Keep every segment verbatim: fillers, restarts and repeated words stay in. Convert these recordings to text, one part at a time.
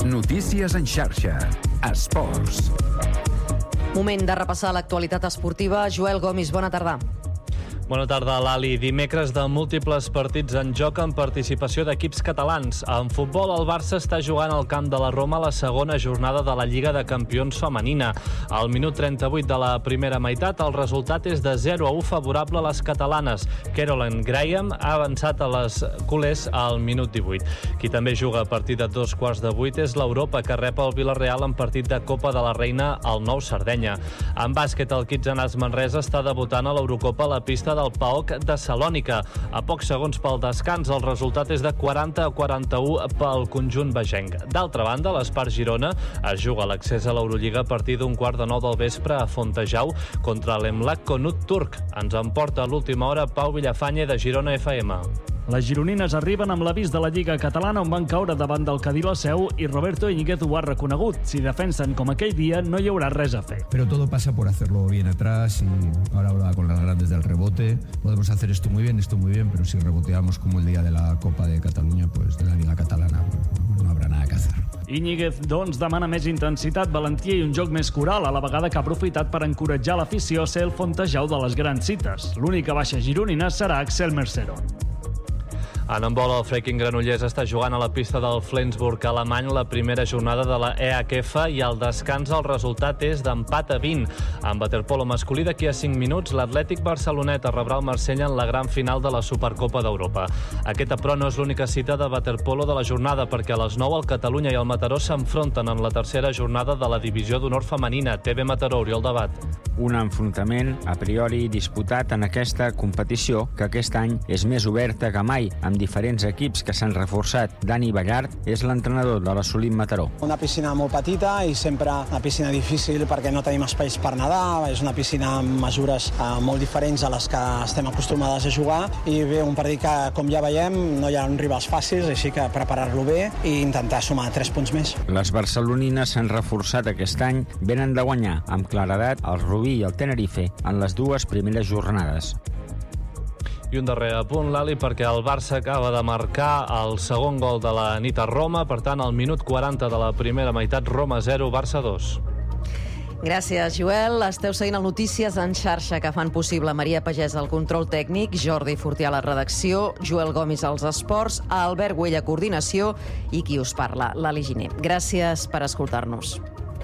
Notícies en xarxa. Esports. Moment de repassar l'actualitat esportiva. Joel Gomis, bona tarda. Bona tarda, Lali. Dimecres de múltiples partits en joc amb participació d'equips catalans. En futbol, el Barça està jugant al camp de la Roma la segona jornada de la Lliga de Campions femenina. Al minut trenta-vuit de la primera meitat, el resultat és de zero a u favorable a les catalanes. Caroline Graham ha avançat a les culers al minut divuit. Qui també juga a partir de dos quarts de vuit és l'Europa, que rep el Villarreal en partit de Copa de la Reina al Nou Sardenya. En bàsquet, el Kitsenars Manresa està debutant a l'Eurocopa a la pista del P A O K de Salònica. A pocs segons pel descans, el resultat és de quaranta a quaranta-u pel conjunt begenc. D'altra banda, l'Espart Girona es juga l'accés a l'Eurolliga a partir d'un quart de nou del vespre a Fontejau contra l'Emlak Konut turc. Ens en porta a l'última hora Pau Villafañe de Girona F M. Les gironines arriben amb l'avís de la Lliga Catalana on van caure davant del Cadí la Seu i Roberto Íñiguez ho ha reconegut. Si defensen com aquell dia, no hi haurà res a fer. Pero todo pasa por hacerlo bien atrás y ahora, ahora con las grandes del rebote. Podemos hacer esto muy bien, esto muy bien, pero si reboteamos como el día de la Copa de Cataluña, pues de la Liga Catalana, pues no habrá nada que hacer. Íñiguez, doncs, demana més intensitat, valentia i un joc més coral, a la vegada que ha aprofitat per encoratjar l'afició a ser el Fontejau de les grans cites. L'única baixa gironina serà Axel Merceron. En handbol, el Freaking Granollers està jugant a la pista del Flensburg alemany la primera jornada de la E H F i al descans el resultat és d'empat a vint. En waterpolo masculí, d'aquí a cinc minuts, l'Atlètic Barceloneta rebrà el Marsella en la gran final de la Supercopa d'Europa. Aquesta, però, no és l'única cita de waterpolo de la jornada, perquè a les nou el Catalunya i el Mataró s'enfronten en la tercera jornada de la divisió d'honor femenina. T V Mataró, Oriol Debat. Un enfrontament a priori disputat en aquesta competició, que aquest any és més oberta que mai, amb diferents equips que s'han reforçat. Dani Ballart és l'entrenador de l'Assolim Mataró. Una piscina molt petita i sempre una piscina difícil perquè no tenim espais per nedar, és una piscina amb mesures eh, molt diferents a les que estem acostumades a jugar i bé, un partit que, com ja veiem, no hi ha rivals fàcils, així que preparar-lo bé i intentar sumar tres punts més. Les barcelonines s'han reforçat aquest any, venen de guanyar amb claredat el Rubí i el Tenerife en les dues primeres jornades. I un darrer apunt, Lali, perquè el Barça acaba de marcar el segon gol de la nit a Roma, per tant, al minut quaranta de la primera meitat, Roma zero, Barça dos. Gràcies, Joel. Esteu seguint el Notícies en xarxa que fan possible Maria Pagès al control tècnic, Jordi Fortià a la redacció, Joel Gomis als esports, Albert Güell a coordinació i qui us parla, Lali Giner. Gràcies per escoltar-nos.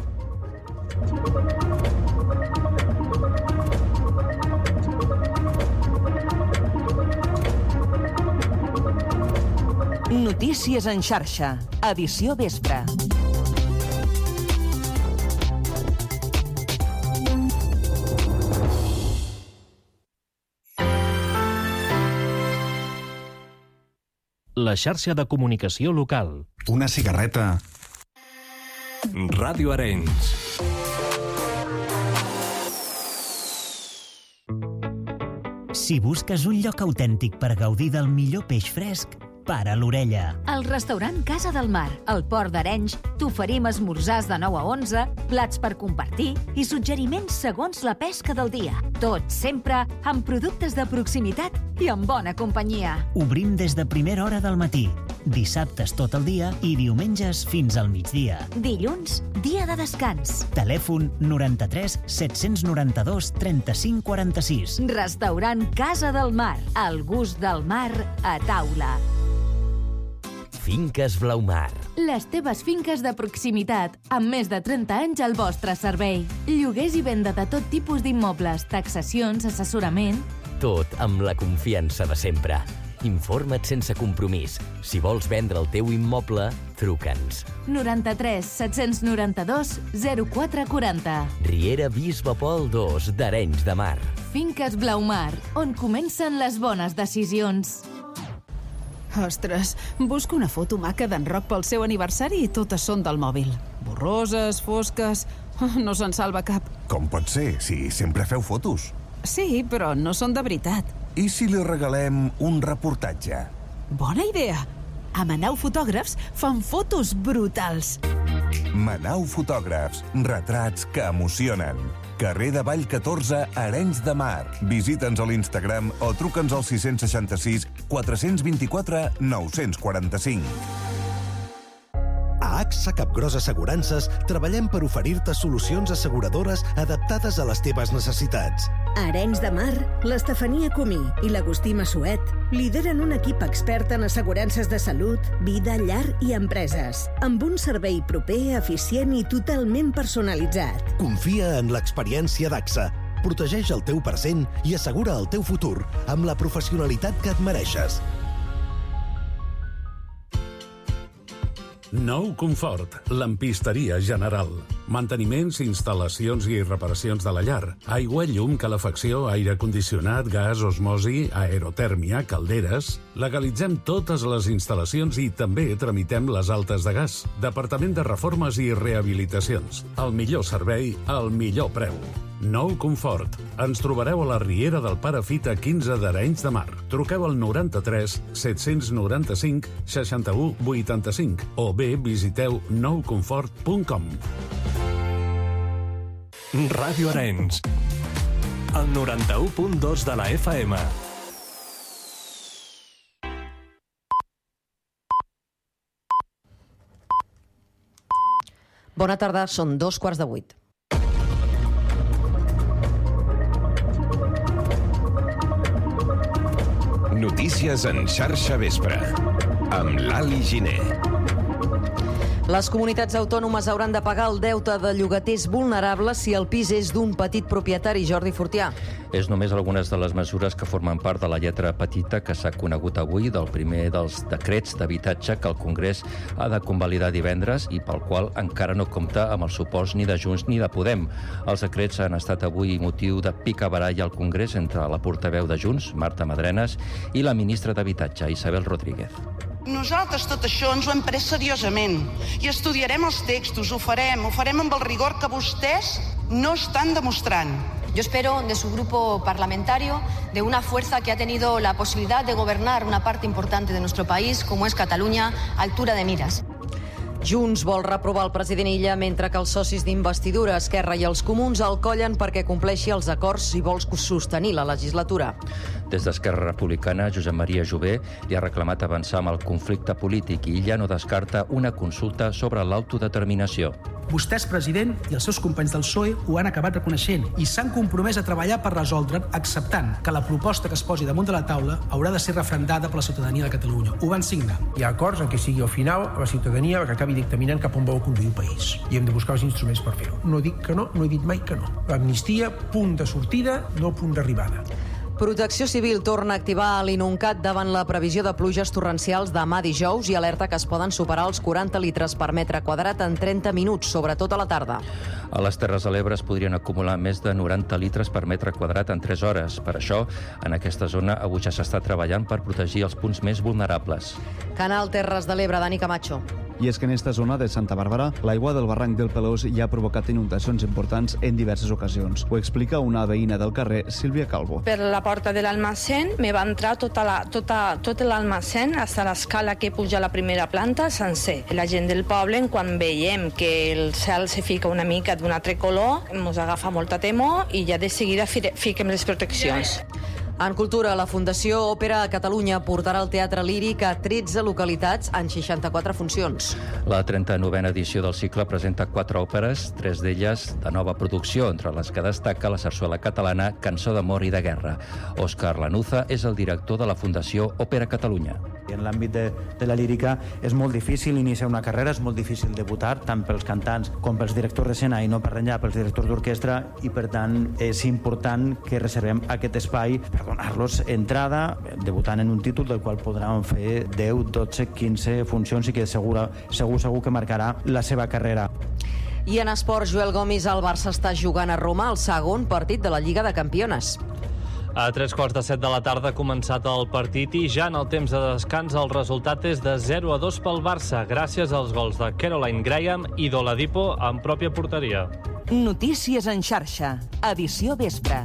Notícies en xarxa, edició vespre. La xarxa de comunicació local. Una cigarreta. Ràdio Arenys. Si busques un lloc autèntic per gaudir del millor peix fresc, para l'orella. El restaurant Casa del Mar, al Port d'Arenys, t'oferim esmorzars de nou a onze, plats per compartir i suggeriments segons la pesca del dia. Tot sempre amb productes de proximitat i amb bona companyia. Obrim des de primera hora del matí, dissabtes tot el dia i diumenges fins al migdia. Dilluns, dia de descans. Telèfon noranta-tres set-cents noranta-dos trenta-cinc quaranta-sis. Restaurant Casa del Mar, el gust del mar a taula. Finques Blaumar. Les teves finques de proximitat, amb més de trenta anys al vostre servei. Lloguers i venda de tot tipus d'immobles, taxacions, assessorament... Tot amb la confiança de sempre. Informa't sense compromís. Si vols vendre el teu immoble, truca'ns. noranta-tres set-cents noranta-dos zero quatre quaranta. Riera Bisbe Pol dos d'Arenys de Mar. Finques Blaumar, on comencen les bones decisions. Ostres, busco una foto maca d'en Roc pel seu aniversari i totes són del mòbil. Borroses, fosques... No se'n salva cap. Com pot ser, si sempre feu fotos? Sí, però no són de veritat. I si li regalem un reportatge? Bona idea! A Manau Fotògrafs fan fotos brutals. Manau Fotògrafs, retrats que emocionen. Carrer de Vall catorze, Arenys de Mar. Visita'ns a l'Instagram o truca'ns al sis seixanta-sis quatre vint quatre nou quaranta-cinc. A A AXA Capgròs Assegurances treballem per oferir-te solucions asseguradores adaptades a les teves necessitats. A Arenys de Mar, l'Estefania Comí i l'Agustí Massuet lideren un equip expert en assegurances de salut, vida, llar i empreses, amb un servei proper, eficient i totalment personalitzat. Confia en l'experiència d'AXA. Protegeix el teu present i assegura el teu futur amb la professionalitat que et mereixes. Nou Confort, lampisteria general. Manteniments, instal·lacions i reparacions de la llar. Aigua, llum, calefacció, aire condicionat, gas, osmosi, aerotèrmia, calderes... Legalitzem totes les instal·lacions i també tramitem les altes de gas. Departament de Reformes i Rehabilitacions. El millor servei, al millor preu. Nou Confort. Ens trobareu a la Riera del Pare Fita quinze d'Arenys de Mar. Truqueu al noranta-tres set noranta cinc seixanta-u vuitanta-cinc o bé visiteu nou confort punt com. Ràdio Arenys, el noranta-u punt dos de la F M. Bona tarda, són dos quarts de vuit. Notícies en xarxa vespre, amb l'Ali Giner. Les comunitats autònomes hauran de pagar el deute de llogaters vulnerables si el pis és d'un petit propietari. Jordi Fortià. És només algunes de les mesures que formen part de la lletra petita que s'ha conegut avui del primer dels decrets d'habitatge que el Congrés ha de convalidar divendres i pel qual encara no compta amb els suports ni de Junts ni de Podem. Els decrets han estat avui motiu de picabaralla al Congrés entre la portaveu de Junts, Marta Madrenas, i la ministra d'Habitatge, Isabel Rodríguez. Nosaltres tot això ens ho hem pres seriosament i estudiarem els textos, ho farem, ho farem amb el rigor que vostès no estan demostrant. Yo espero de su grupo parlamentario, de una fuerza que ha tenido la posibilidad de gobernar una parte importante de nuestro país, como es Cataluña, altura de miras. Junts vol reprovar el president Illa mentre que els socis d'investidura, Esquerra i els Comuns el collen perquè compleixi els acords i vol sostenir la legislatura. Des d'Esquerra Republicana, Josep Maria Jové li ha reclamat avançar amb el conflicte polític i Illa no descarta una consulta sobre l'autodeterminació. Vostès, president, i els seus companys del P S O E ho han acabat reconeixent i s'han compromès a treballar per resoldre'n, acceptant que la proposta que es posi damunt de la taula haurà de ser referendada per la ciutadania de Catalunya. Ho van signar. Hi ha acords en què sigui al final la ciutadania que acabi dictaminant cap on vol conduir el país. I hem de buscar els instruments per fer-ho. No dic que no, no he dit mai que no. L'amnistia, punt de sortida, no punt d'arribada. Protecció Civil torna a activar l'INUNCAT davant la previsió de pluges torrencials demà dijous i alerta que es poden superar els quaranta litres per metre quadrat en trenta minuts, sobretot a la tarda. A les Terres de l'Ebre es podrien acumular més de noranta litres per metre quadrat en tres hores. Per això, en aquesta zona avui ja s'està treballant per protegir els punts més vulnerables. Canal Terres de l'Ebre, Dani Camacho. I és que en esta zona de Santa Bàrbara, l'aigua del barranc del Pelós ja ha provocat inundacions importants en diverses ocasions. Ho explica una veïna del carrer, Sílvia Calvo. Per la porta de l'almacén me va entrar tota la, tota, tot l'almacén fins a l'escala que puja a la primera planta sencer. La gent del poble, quan veiem que el cel se fica una mica d'un altre color, ens agafa molta temor i ja de seguida fiquem les proteccions. En cultura, la Fundació Òpera a Catalunya portarà el teatre líric a tretze localitats en seixanta-quatre funcions. La trenta-novena edició del cicle presenta quatre òperes, tres d'elles de nova producció, entre les que destaca la sarsuela catalana Cançó d'amor i de guerra. Òscar Lanuza és el director de la Fundació Òpera Catalunya. En l'àmbit de, de la lírica és molt difícil iniciar una carrera, és molt difícil debutar, tant pels cantants com pels directors d'escena i no per enllà pels directors d'orquestra, i per tant és important que reservem aquest espai per donar-los entrada, debutant en un títol del qual podran fer deu, dotze, quinze funcions i que segur, segur, segur que marcarà la seva carrera. I en esport, Joel Gomis, el Barça està jugant a Roma el segon partit de la Lliga de Campiones. A tres quarts de set de la tarda ha començat el partit i ja en el temps de descans el resultat és de zero a dos pel Barça, gràcies als gols de Caroline Graham i d'Oladipo en pròpia porteria. Notícies en xarxa, edició vespre.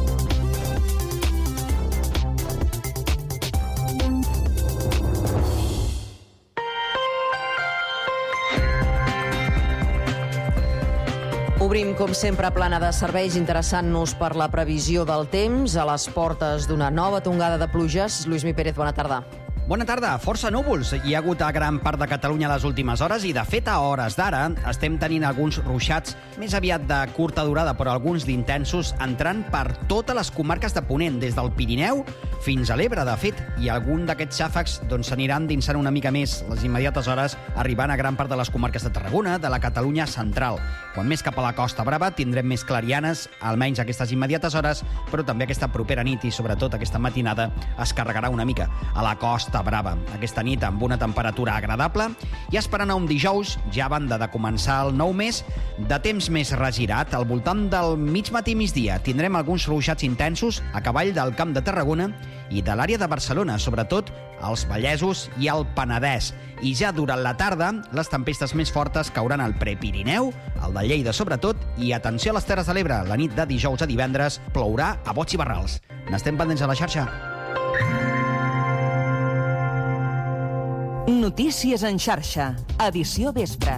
Obrim, com sempre, plana de serveis interessant-nos per la previsió del temps a les portes d'una nova tongada de pluges. Lluís Mi Pérez, bona tarda. Bona tarda. Força núvols hi ha hagut a gran part de Catalunya les últimes hores i, de fet, a hores d'ara estem tenint alguns ruixats més aviat de curta durada, però alguns d'intensos, entrant per totes les comarques de Ponent, des del Pirineu fins a l'Ebre, de fet, i algun d'aquests xàfecs doncs, s'aniran dinsant una mica més les immediates hores, arribant a gran part de les comarques de Tarragona, de la Catalunya central. Quan més cap a la Costa Brava tindrem més clarianes, almenys aquestes immediates hores, però també aquesta propera nit i, sobretot, aquesta matinada es carregarà una mica a la Costa Brava. Aquesta nit amb una temperatura agradable i esperant a un dijous, ja a banda de començar el nou mes, de temps més regirat, al voltant del mig matí migdia. Tindrem alguns ruixats intensos a cavall del Camp de Tarragona i de l'àrea de Barcelona, sobretot als Vallesos i al Penedès. I ja durant la tarda, les tempestes més fortes cauran al Prepirineu, al de Lleida sobretot, i atenció a les Terres de l'Ebre, la nit de dijous a divendres plourà a bots i barrals. N'estem pendents a la xarxa. Notícies en xarxa, edició vespre.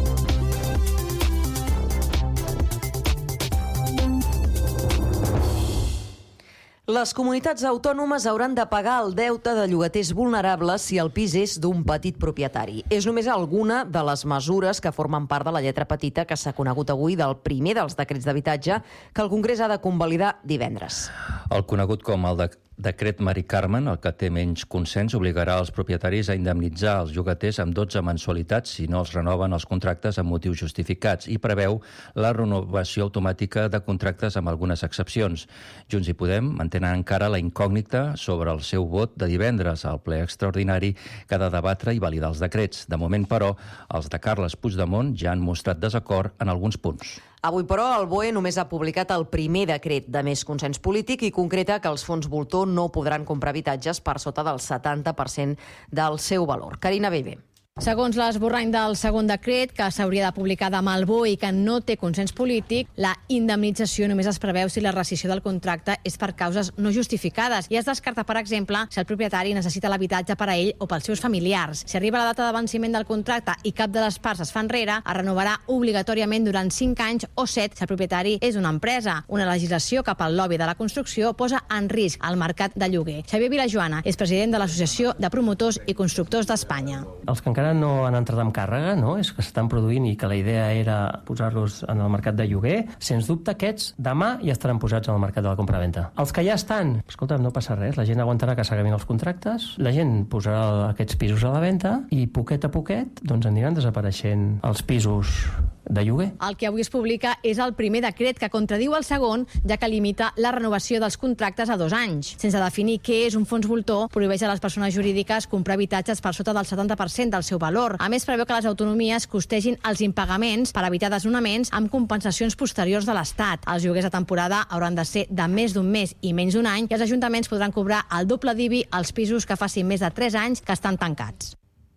Les comunitats autònomes hauran de pagar el deute de llogaters vulnerables si el pis és d'un petit propietari. És només alguna de les mesures que formen part de la lletra petita que s'ha conegut avui del primer dels decrets d'habitatge que el Congrés ha de convalidar divendres. El conegut com el de Decret Mari Carmen, el que té menys consens, obligarà els propietaris a indemnitzar els llogaters amb dotze mensualitats si no els renoven els contractes amb motius justificats i preveu la renovació automàtica de contractes amb algunes excepcions. Junts i Podem mantenen encara la incògnita sobre el seu vot de divendres al ple extraordinari que ha de debatre i validar els decrets. De moment, però, els de Carles Puigdemont ja han mostrat desacord en alguns punts. Avui, però, el B O E només ha publicat el primer decret de més consens polític i concreta que els fons voltor no podran comprar habitatges per sota del setanta per cent del seu valor. Carina Bellver. Segons l'esborrany del segon decret, que s'hauria de publicar demà al B O E i que no té consens polític, la indemnització només es preveu si la rescissió del contracte és per causes no justificades i es descarta, per exemple, si el propietari necessita l'habitatge per a ell o pels seus familiars. Si arriba la data de venciment del contracte i cap de les parts es fa enrere, es renovarà obligatòriament durant cinc anys o set si el propietari és una empresa. Una legislació que pel lobby de la construcció posa en risc el mercat de lloguer. Xavier Vilajoana és president de l'Associació de Promotors i Constructors d'Espanya. Els que encara no han entrat amb càrrega, no? És que s'estan produint i que la idea era posar-los en el mercat de lloguer, sens dubte aquests demà ja estaran posats en el mercat de la compra-venta. Els que ja estan, escolta'm, no passa res, la gent aguantarà que s'acabin els contractes, la gent posarà aquests pisos a la venda i poquet a poquet doncs aniran desapareixent els pisos de lloguer. El que avui es publica és el primer decret que contradiu el segon, ja que limita la renovació dels contractes a dos anys. Sense definir què és un fons voltor, prohibeix a les persones jurídiques comprar habitatges per sota del setanta per cent del seu valor. A més, preveu que les autonomies costegin els impagaments per evitar desnonaments amb compensacions posteriors de l'Estat. Els lloguers de temporada hauran de ser de més d'un mes i menys d'un any i els ajuntaments podran cobrar el doble d'I B I als pisos que facin més de tres anys que estan tancats.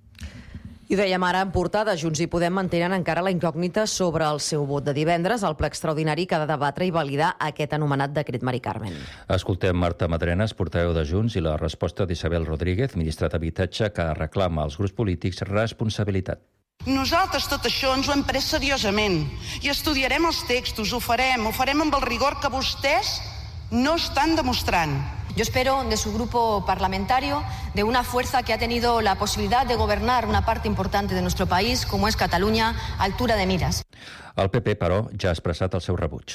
I ho dèiem ara en portada, Junts i Podem mantenen encara la incògnita sobre el seu vot de divendres al ple extraordinari que ha de debatre i validar aquest anomenat decret Mari Carmen. Escoltem Marta Madrenas, portaveu de Junts, i la resposta d'Isabel Rodríguez, ministra d'Habitatge, que reclama als grups polítics responsabilitat. Nosaltres tot això ens ho hem pres seriosament i estudiarem els textos, ho farem, ho farem amb el rigor que vostès no estan demostrant. Yo espero de su grupo parlamentario, de una fuerza que ha tenido la posibilidad de gobernar una parte importante de nuestro país, como es Cataluña, altura de miras. El P P, però, ja ha expressat el seu rebuig.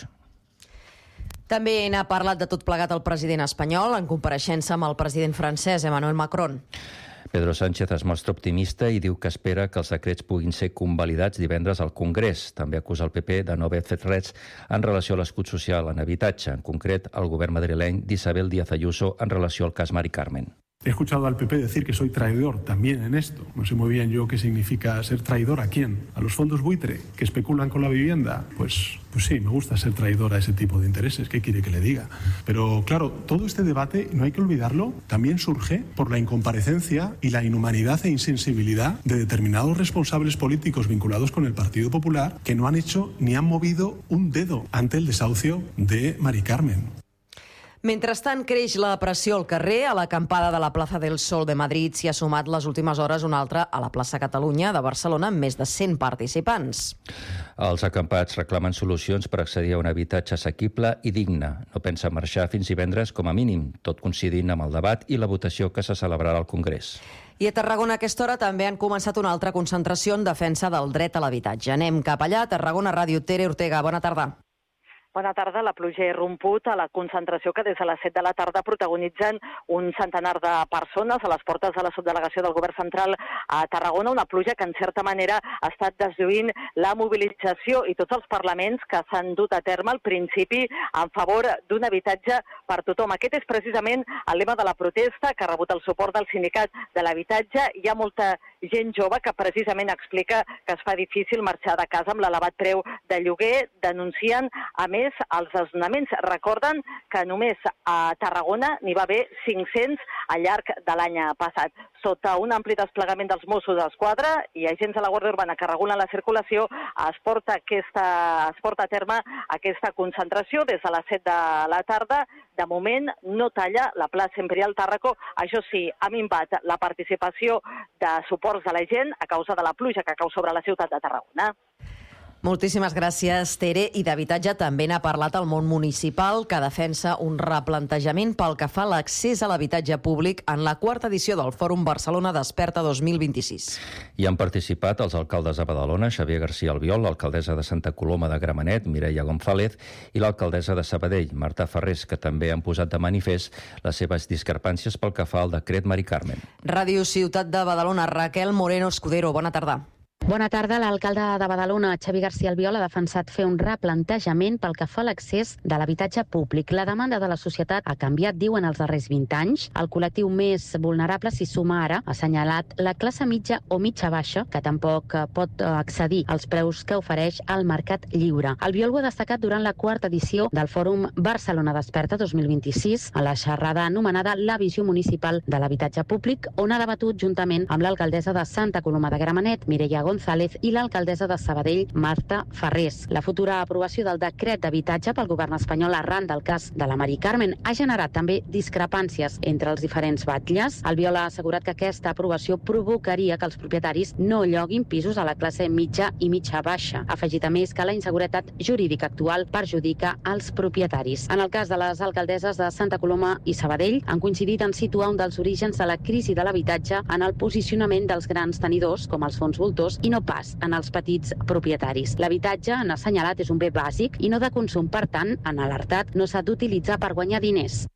També n'ha parlat de tot plegat el president espanyol en compareixença amb el president francès, Emmanuel Macron. Pedro Sánchez es mostra optimista i diu que espera que els decrets puguin ser convalidats divendres al Congrés. També acusa el P P de no haver fet res en relació a l'escut social en habitatge, en concret el govern madrileny d'Isabel Díaz Ayuso en relació al cas Mari Carmen. He escuchado al P P decir que soy traidor también en esto. No sé muy bien yo qué significa ser traidor a quién. ¿A los fondos buitre que especulan con la vivienda? Pues, pues sí, me gusta ser traidor a ese tipo de intereses. ¿Qué quiere que le diga? Pero claro, todo este debate, no hay que olvidarlo, también surge por la incomparecencia y la inhumanidad e insensibilidad de determinados responsables políticos vinculados con el Partido Popular que no han hecho ni han movido un dedo ante el desahucio de Mari Carmen. Mentrestant, creix la pressió al carrer. A l'acampada de la Plaza del Sol de Madrid s'hi ha sumat les últimes hores una altra a la plaça Catalunya de Barcelona amb més de cent participants. Els acampats reclamen solucions per accedir a un habitatge assequible i digne. No pensa marxar fins divendres com a mínim, tot coincidint amb el debat i la votació que se celebrarà al Congrés. I a Tarragona a aquesta hora també han començat una altra concentració en defensa del dret a l'habitatge. Anem cap allà, Tarragona Ràdio. Tere Ortega, bona tarda. Bona tarda. La pluja ha irromput a la concentració que des de les set de la tarda protagonitzen un centenar de persones a les portes de la subdelegació del Govern Central a Tarragona. Una pluja que, en certa manera, ha estat deslluint la mobilització i tots els parlaments que s'han dut a terme al principi en favor d'un habitatge per tothom. Aquest és precisament el lema de la protesta que ha rebut el suport del sindicat de l'habitatge. Hi ha molta gent jove que precisament explica que es fa difícil marxar de casa amb l'elevat preu de lloguer. Denuncien, a més, els desnonaments. Recorden que només a Tarragona n'hi va haver cinc-cents al llarg de l'any passat. Sota un ampli desplegament dels Mossos d'Esquadra i agents de la Guàrdia Urbana que regulen la circulació, es porta, aquesta, es porta a terme aquesta concentració des de les set de la tarda. De moment no talla la plaça Imperial Tàrraco. Això sí, ha minvat la participació de suports de la gent a causa de la pluja que cau sobre la ciutat de Tarragona. Moltíssimes gràcies, Tere. I d'habitatge també n'ha parlat el món municipal, que defensa un replantejament pel que fa a l'accés a l'habitatge públic en la quarta edició del Fòrum Barcelona Desperta dos mil vint-i-sis. Hi han participat els alcaldes de Badalona, Xavier García Albiol, l'alcaldessa de Santa Coloma de Gramenet, Mireia González, i l'alcaldessa de Sabadell, Marta Ferrés, que també han posat de manifest les seves discrepàncies pel que fa al decret Mari Carmen. Ràdio Ciutat de Badalona, Raquel Moreno Escudero, bona tarda. Bona tarda. L'alcalde de Badalona, Xavier García Albiol, ha defensat fer un replantejament pel que fa a l'accés de l'habitatge públic. La demanda de la societat ha canviat, diuen, els darrers vint anys. El col·lectiu més vulnerable s'hi suma ara, ha assenyalat, la classe mitja o mitja baixa, que tampoc pot accedir als preus que ofereix el mercat lliure. Albiol ho ha destacat durant la quarta edició del Fòrum Barcelona Desperta dos mil vint-i-sis, a la xerrada anomenada La visió municipal de l'habitatge públic, on ha debatut juntament amb l'alcaldessa de Santa Coloma de Gramenet, Mireia González, i l'alcaldessa de Sabadell, Marta Ferrés. La futura aprovació del decret d'habitatge pel govern espanyol arran del cas de la Mari Carmen ha generat també discrepàncies entre els diferents batlles. Albiol ha assegurat que aquesta aprovació provocaria que els propietaris no lloguin pisos a la classe mitja i mitja baixa. Ha afegit a més que la inseguretat jurídica actual perjudica els propietaris. En el cas de les alcaldesses de Santa Coloma i Sabadell, han coincidit en situar un dels orígens de la crisi de l'habitatge en el posicionament dels grans tenidors, com els fons voltors, i no pas en els petits propietaris. L'habitatge, han assenyalat, és un bé bàsic i no de consum. Per tant, han alertat, no s'ha d'utilitzar per guanyar diners.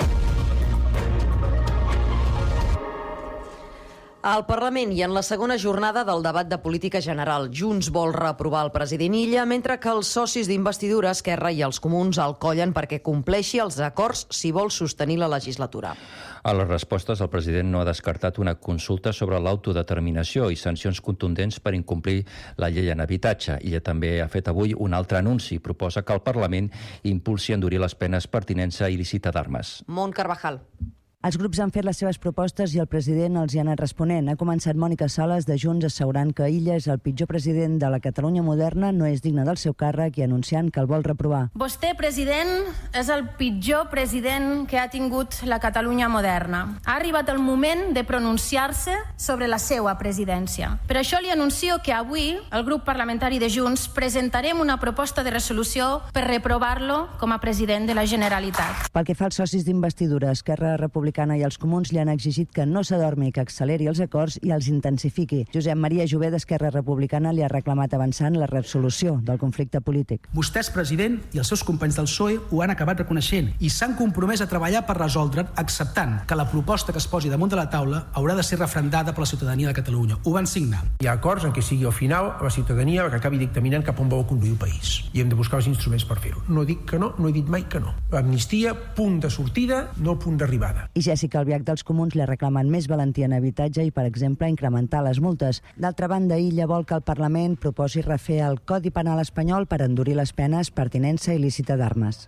Al Parlament i en la segona jornada del debat de política general, Junts vol reprovar el president Illa, mentre que els socis d'investidura, Esquerra i els Comuns, el collen perquè compleixi els acords si vol sostenir la legislatura. A les respostes, el president no ha descartat una consulta sobre l'autodeterminació i sancions contundents per incomplir la llei en habitatge. Illa també ha fet avui un altre anunci. Proposa que el Parlament impulsi a endurir les penes per tinença il·lícita d'armes. Mont Carvajal. Els grups han fet les seves propostes i el president els hi ha anat responent. Ha començat Mònica Sales de Junts assegurant que Illa és el pitjor president de la Catalunya moderna, no és digne del seu càrrec i anunciant que el vol reprovar. Vostè, president, és el pitjor president que ha tingut la Catalunya moderna. Ha arribat el moment de pronunciar-se sobre la seva presidència. Per això li anuncio que avui el grup parlamentari de Junts presentarem una proposta de resolució per reprovar-lo com a president de la Generalitat. Pel que fa als socis d'investidura, Esquerra Republicana i els Comuns li han exigit que no s'adormi, que acceleri els acords i els intensifiqui. Josep Maria Jové d'Esquerra Republicana li ha reclamat avançar en la resolució del conflicte polític. Vostès, president, i els seus companys del P S O E ho han acabat reconeixent i s'han compromès a treballar per resoldre'n, acceptant que la proposta que es posi damunt de la taula haurà de ser referendada per la ciutadania de Catalunya. Ho van signar. Hi ha acords en què sigui al final la ciutadania que acabi dictaminant cap on vol conduir el país. I hem de buscar els instruments per fer-ho. No dic que no, no he dit mai que no. L'amnistia, punt de sortida, no punt d'arribada. I Jessica Albiach dels Comuns li reclamen més valentia en habitatge i, per exemple, incrementar les multes. D'altra banda, Illa vol que el Parlament proposi refer el Codi Penal espanyol per endurir les penes per tinença il·lícita d'armes.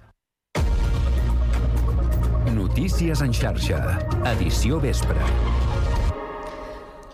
Notícies en xarxa. Edició vespre.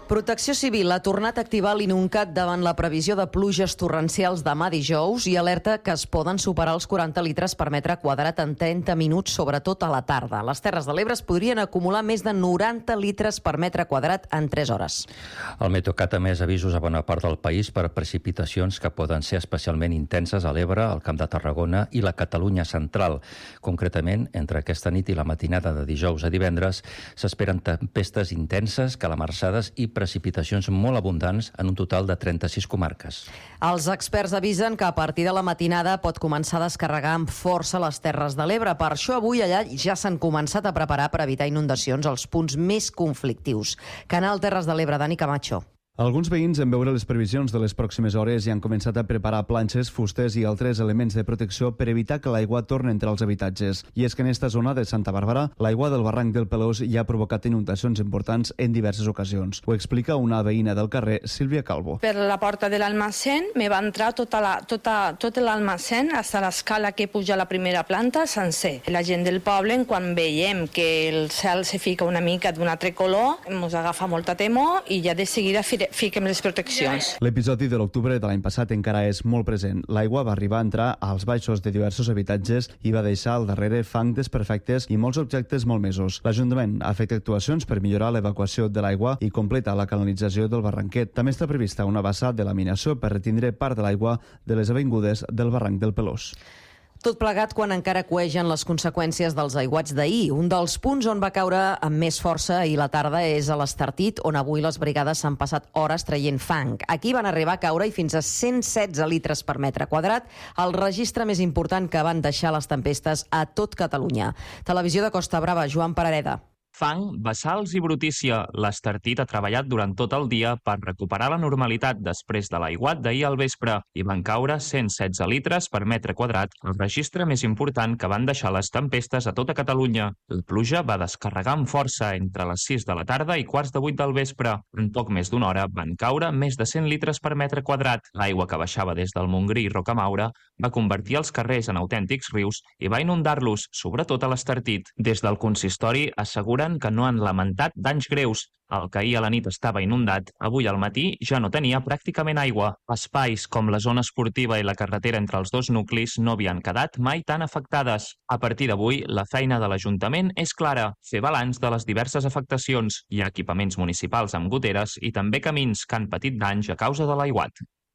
Protecció Civil ha tornat a activar l'INUNCAT davant la previsió de pluges torrencials demà dijous i alerta que es poden superar els quaranta litres per metre quadrat en trenta minuts, sobretot a la tarda. Les Terres de l'Ebre es podrien acumular més de noranta litres per metre quadrat en tres hores. El Meteocat ha emès avisos a bona part del país per precipitacions que poden ser especialment intenses a l'Ebre, al Camp de Tarragona i la Catalunya central. Concretament, entre aquesta nit i la matinada de dijous a divendres, s'esperen tempestes intenses, calamarsades i precipitacions molt abundants en un total de trenta-sis comarques. Els experts avisen que a partir de la matinada pot començar a descarregar amb força les Terres de l'Ebre. Per això avui allà ja s'han començat a preparar per evitar inundacions als punts més conflictius. Canal Terres de l'Ebre, Dani Camacho. Alguns veïns, en veure les previsions de les pròximes hores, ja han començat a preparar planxes, fustes i altres elements de protecció per evitar que l'aigua torni entre els habitatges. I és que en esta zona de Santa Bàrbara, l'aigua del barranc del Pelós ja ha provocat inundacions importants en diverses ocasions. Ho explica una veïna del carrer, Sílvia Calvo. Per la porta de l'almacén me va entrar tota la, tota, tot l'almacén fins a l'escala que puja a la primera planta sencer. La gent del poble, quan veiem que el cel se fica una mica d'un altre color, ens agafa molta temor i ja de seguida fiquem les proteccions. L'episodi de l'octubre de l'any passat encara és molt present. L'aigua va arribar a entrar als baixos de diversos habitatges i va deixar al darrere fang desperfectes i molts objectes molt mesos. L'Ajuntament ha fet actuacions per millorar l'evacuació de l'aigua i completa la canalització del barranquet. També està prevista una bassa de laminació per retindre part de l'aigua de les avingudes del barranc del Pelós. Tot plegat quan encara cuegen les conseqüències dels aiguats d'ahir. Un dels punts on va caure amb més força ahir la tarda és a l'Estartit, on avui les brigades s'han passat hores traient fang. Aquí van arribar a caure i fins a cent setze litres per metre quadrat, el registre més important que van deixar les tempestes a tot Catalunya. Televisió de Costa Brava, Joan Parareda. Fang, bassals i brutícia. L'Estartit ha treballat durant tot el dia per recuperar la normalitat després de l'aiguat d'ahir al vespre i van caure cent setze litres per metre quadrat, el registre més important que van deixar les tempestes a tota Catalunya. La pluja va descarregar amb força entre les sis de la tarda i quarts de vuit del vespre. En poc més d'una hora van caure més de cent litres per metre quadrat. L'aigua que baixava des del Montgrí i Rocamaura va convertir els carrers en autèntics rius i va inundar-los, sobretot a l'Estartit. Des del consistori asseguren que no han lamentat danys greus. El que ahir a la nit estava inundat, avui al matí ja no tenia pràcticament aigua. Espais com la zona esportiva i la carretera entre els dos nuclis no havien quedat mai tan afectades. A partir d'avui, la feina de l'Ajuntament és clara, fer balanç de les diverses afectacions. Hi ha equipaments municipals amb goteres i també camins que han patit danys a causa de l'aiguat.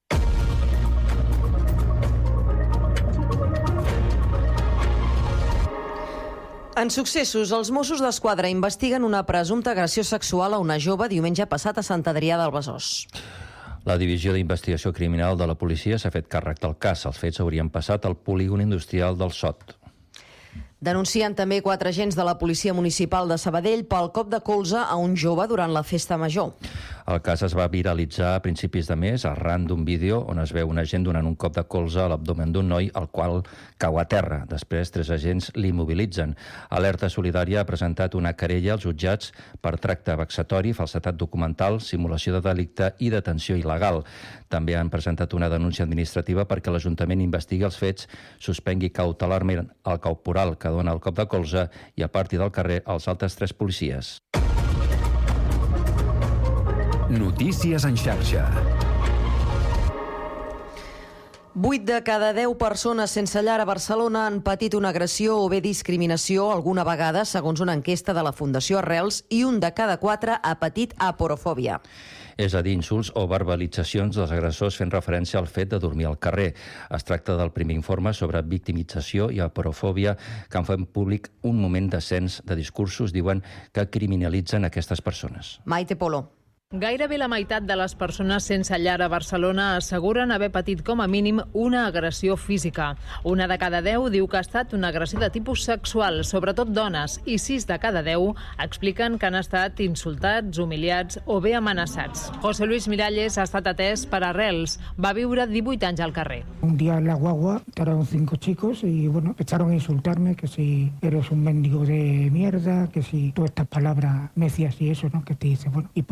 En successos, els Mossos d'Esquadra investiguen una presumpta agressió sexual a una jove diumenge passat a Sant Adrià del Besòs. La Divisió d'Investigació Criminal de la policia s'ha fet càrrec del cas. Els fets haurien passat al polígon industrial del Sot. Denuncien també quatre agents de la Policia Municipal de Sabadell pel cop de colze a un jove durant la festa major. El cas es va viralitzar a principis de mes arran d'un vídeo on es veu un agent donant un cop de colze a l'abdomen d'un noi, el qual cau a terra. Després, tres agents l'immobilitzen. Alerta Solidària ha presentat una querella als jutjats per tracte vexatori, falsetat documental, simulació de delicte i detenció il·legal. També han presentat una denúncia administrativa perquè l'Ajuntament investigui els fets, suspengui cautelarment el corporal que dona el cop de colze i aparti del carrer els altres tres policies. Notícies en xarxa. Vuit de cada deu persones sense llar a Barcelona han patit una agressió o bé discriminació alguna vegada, segons una enquesta de la Fundació Arrels, i un de cada quatre ha patit aporofòbia. És a dir, insults o verbalitzacions dels agressors fent referència al fet de dormir al carrer. Es tracta del primer informe sobre victimització i aporofòbia que han fet públic un moment d'ascens de discursos, diuen, que criminalitzen aquestes persones. Maite Polo. Gairebé la meitat de les persones sense llar a Barcelona asseguren haver patit com a mínim una agressió física. Una de cada deu diu que ha estat una agressió de tipus sexual, sobretot dones, i sis de cada deu expliquen que han estat insultats, humiliats o bé amenaçats. José Luis Miralles ha estat atès per Arrels. Va viure divuit anys al carrer. Un día en la guagua entraron cinco chicos y bueno, empezaron a insultarme que si eres un mendigo de mierda, que si todas estas palabras me decías y eso, ¿no? Que te dice, bueno, ¿y por qué, no?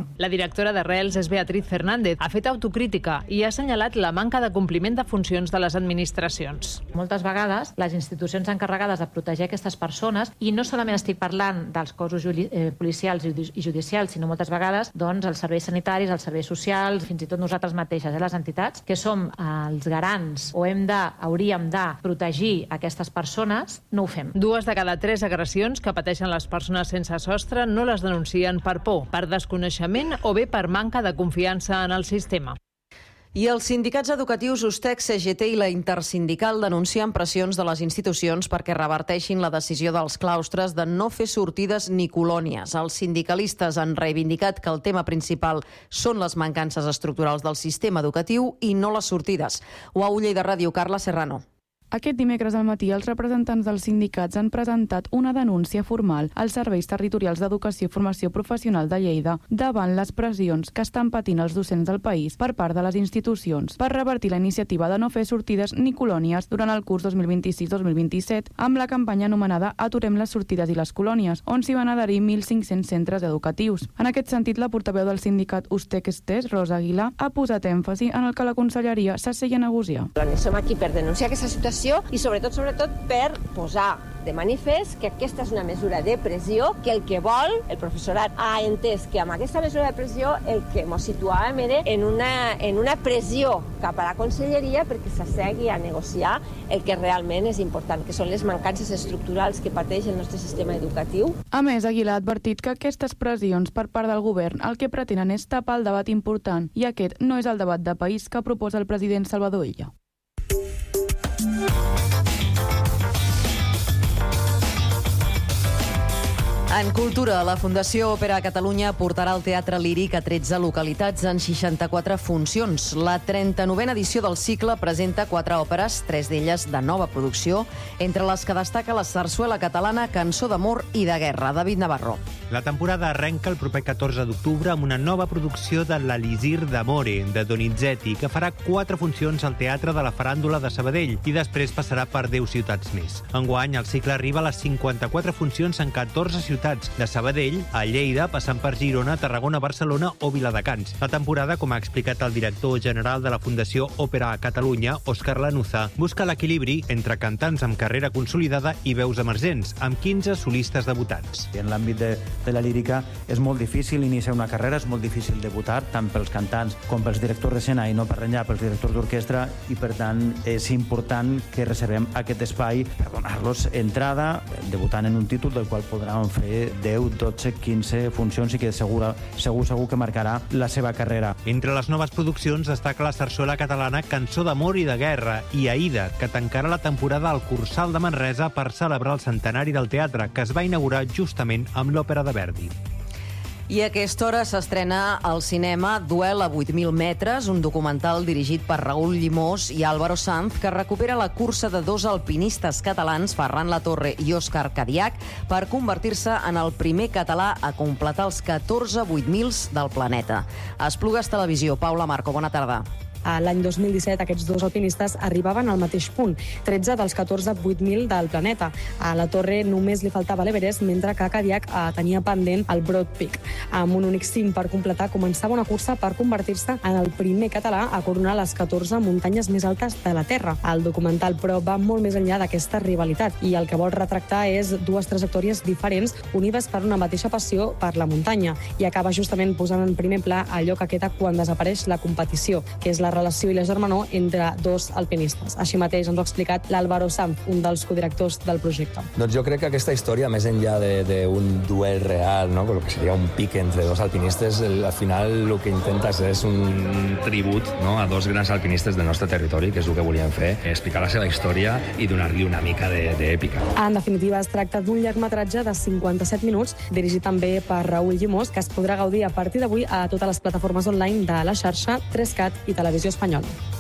La directora d'Arrels és Beatriz Fernández. Ha fet autocrítica i ha assenyalat la manca de compliment de funcions de les administracions. Moltes vegades les institucions encarregades de protegir aquestes persones, i no solament estic parlant dels cossos policials i judicials, sinó moltes vegades doncs, els serveis sanitaris, els serveis socials, fins i tot nosaltres mateixes, eh, les entitats, que som els garants o hem de, hauríem de protegir aquestes persones, no ho fem. Dues de cada tres agressions que pateixen les persones sense sostre no les denuncien per por, per desconeixement o bé per manca de confiança en el sistema. I els sindicats educatius USTEC, C G T i la Intersindical denuncien pressions de les institucions perquè reverteixin la decisió dels claustres de no fer sortides ni colònies. Els sindicalistes han reivindicat que el tema principal són les mancances estructurals del sistema educatiu i no les sortides. Ho ha Lleida Ràdio, Carla Serrano. Aquest dimecres al matí, els representants dels sindicats han presentat una denúncia formal als serveis territorials d'educació i formació professional de Lleida davant les pressions que estan patint els docents del país per part de les institucions per revertir la iniciativa de no fer sortides ni colònies durant el curs dos mil vint-i-sis dos mil vint-i-set amb la campanya anomenada Aturem les sortides i les colònies, on s'hi van adherir mil cinc-cents centres educatius. En aquest sentit, la portaveu del sindicat USTEC-Estés, Rosa Aguilar, ha posat èmfasi en el que la conselleria s'assegui a negociar. Som aquí per denunciar aquesta situació i sobretot, sobretot per posar de manifest que aquesta és una mesura de pressió, que el que vol el professorat ha entès que amb aquesta mesura de pressió el que ens situàvem era en una, en una pressió cap a la conselleria perquè s'assegui a negociar el que realment és important, que són les mancances estructurals que pateix el nostre sistema educatiu. A més, Aguilar ha advertit que aquestes pressions per part del govern el que pretenen és tapar el debat important i aquest no és el debat de país que proposa el president Salvador Illa. En cultura, la Fundació Òpera Catalunya portarà el Teatre Líric a tretze localitats en seixanta-quatre funcions. La trenta-novena edició del cicle presenta quatre òperes, tres d'elles de nova producció, entre les que destaca la sarsuela catalana Cançó d'amor i de guerra. David Navarro. La temporada arrenca el proper catorze d'octubre amb una nova producció de l'Elisir d'Amore, de Donizetti, que farà quatre funcions al Teatre de la Faràndula de Sabadell i després passarà per deu ciutats més. Enguany, el cicle arriba a les cinquanta-quatre funcions en catorze ciutats, de Sabadell a Lleida, passant per Girona, Tarragona, Barcelona o Viladecans. La temporada, com ha explicat el director general de la Fundació Òpera Catalunya, Òscar Lanuza, busca l'equilibri entre cantants amb carrera consolidada i veus emergents, amb quinze solistes debutants. En l'àmbit de, de la lírica és molt difícil iniciar una carrera, és molt difícil debutar, tant pels cantants com pels directors d'escena i no per renyar pels directors d'orquestra, i per tant és important que reservem aquest espai per donar-los entrada, debutant en un títol del qual podran fer deu, dotze, quinze funcions i que segur, segur, segur que marcarà la seva carrera. Entre les noves produccions destaca la sarsuela catalana Cançó d'amor i de guerra i Aida, que tancarà la temporada al Cursal de Manresa per celebrar el centenari del teatre, que es va inaugurar justament amb l'òpera de Verdi. I a aquesta hora s'estrena al cinema Duel a vuit mil metres, un documental dirigit per Raúl Llimós i Álvaro Sanz, que recupera la cursa de dos alpinistes catalans, Ferran Latorre i Òscar Cadiach, per convertir-se en el primer català a completar els catorze vuit mils del planeta. Esplugues Televisió, Paula Marco, bona tarda. L'any dos mil disset aquests dos alpinistes arribaven al mateix punt, tretze dels catorze vuit mil del planeta. A la Torre només li faltava l'Everest, mentre que Cadiach tenia pendent el Broad Peak. Amb un únic cim per completar, començava una cursa per convertir-se en el primer català a coronar les catorze muntanyes més altes de la Terra. El documental, però, va molt més enllà d'aquesta rivalitat i el que vol retractar és dues trajectòries diferents unides per una mateixa passió per la muntanya, i acaba justament posant en primer pla allò que queda quan desapareix la competició, que és la relació i la germanor entre dos alpinistes. Així mateix ens ho ha explicat l'Álvaro Sanz, un dels codirectors del projecte. Doncs jo crec que aquesta història, més enllà d'un duel real, no? el que seria un pic entre dos alpinistes, el, al final el que intentes és un tribut, no? a dos grans alpinistes del nostre territori, que és el que volien fer, explicar la seva història i donar-li una mica d'èpica. En definitiva, es tracta d'un llargmetratge de cinquanta-set minuts, dirigit també per Raúl Llimós, que es podrà gaudir a partir d'avui a totes les plataformes online de la xarxa, tres cat i Televisió Espanyola.